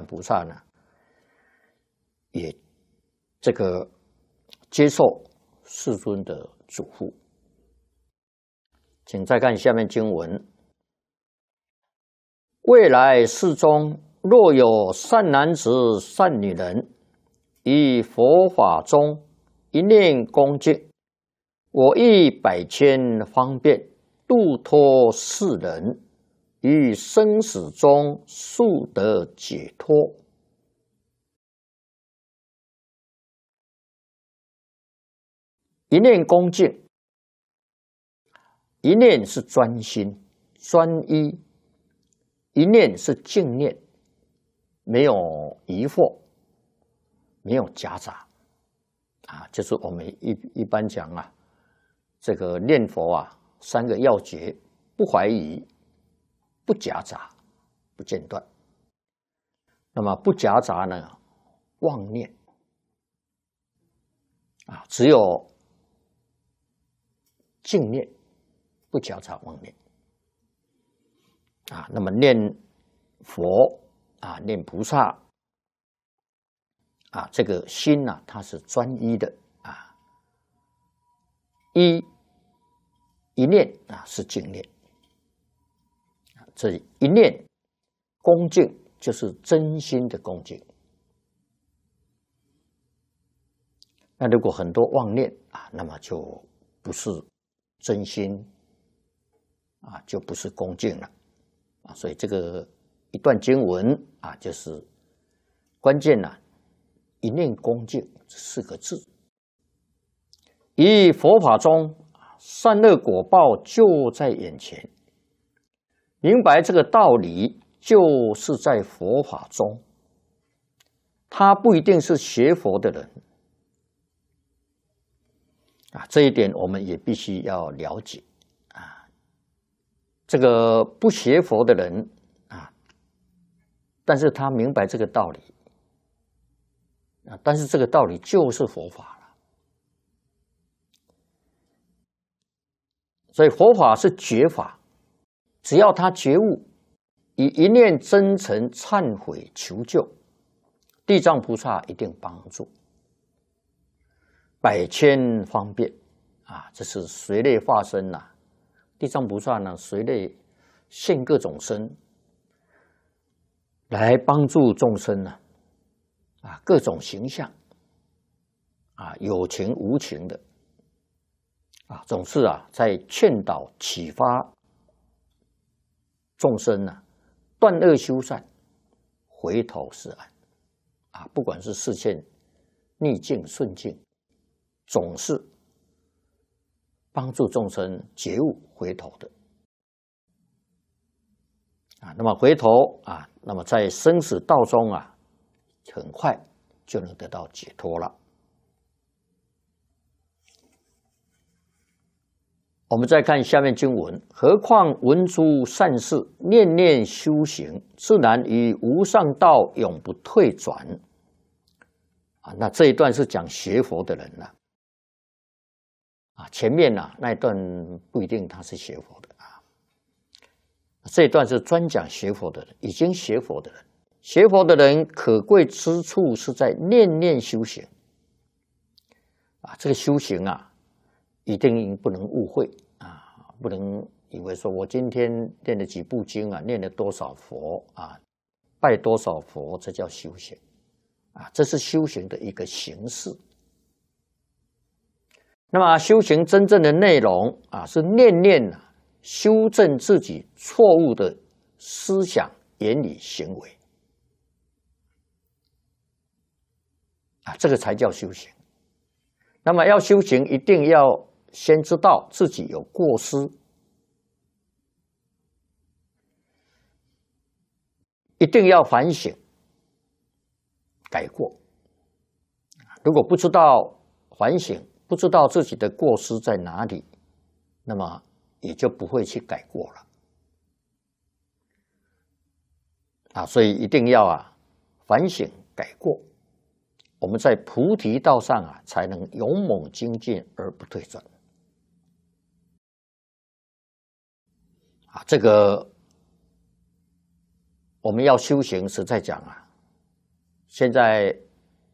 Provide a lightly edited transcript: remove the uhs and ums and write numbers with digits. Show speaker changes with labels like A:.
A: 菩萨呢，也这个接受世尊的嘱咐。请再看下面经文：未来世中，若有善男子、善女人，于佛法中一念恭敬，我亦百千方便度脱世人，于生死中速得解脱。一念恭敬，一念是专心专一，一念是净念，没有疑惑，没有夹杂啊，就是我们一般讲啊，这个念佛啊，3个要诀：不怀疑、不夹杂、不间断。那么不夹杂呢，妄念啊，只有净念，不夹杂妄念啊。那么念佛啊，念菩萨啊，这个心呢，它是专一的啊，一念啊是净念，这一念恭敬就是真心的恭敬。那如果很多妄念啊，那么就不是真心啊，就不是恭敬了啊。所以这个一段经文啊，就是关键呢，一念恭敬这4个字。以佛法中善恶果报就在眼前，明白这个道理，就是在佛法中。他不一定是学佛的人啊，这一点我们也必须要了解啊。这个不学佛的人啊，但是他明白这个道理啊，但是这个道理就是佛法了。所以佛法是觉法，只要他觉悟，以一念真诚忏悔求救，地藏菩萨一定帮助。百千方便啊，这是随类化身呐。地藏菩萨呢，随类现各种身来帮助众生呢，啊，各种形象啊，有情无情的啊，总是啊，在劝导启发众生呢，断恶修善，回头是岸啊，不管是视线逆境顺境，总是帮助众生觉悟回头的啊。那么回头啊，那么在生死道中啊，很快就能得到解脱了。我们再看下面经文：何况闻诸善事，念念修行，自然于无上道永不退转啊。那这一段是讲学佛的人了啊，前面呢那一段不一定他是学佛的啊，这一段是专讲学佛的人，已经学佛的人。学佛的人可贵之处是在念念修行啊，这个修行啊，一定不能误会啊，不能以为说我今天念了几部经啊，念了多少佛啊，拜多少佛，这叫修行啊，这是修行的一个形式。那么修行真正的内容啊，是念念修正自己错误的思想、言语、行为啊，这个才叫修行。那么要修行，一定要先知道自己有过失，一定要反省、改过。如果不知道反省，不知道自己的过失在哪里，那么也就不会去改过了啊。所以一定要反省改过，我们在菩提道上才能勇猛精进而不退转啊。这个我们要修行，实在讲现在